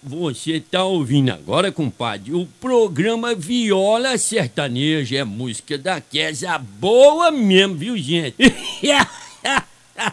Você tá ouvindo agora, compadre, o programa Viola Sertaneja, é música daquela boa mesmo, viu, gente?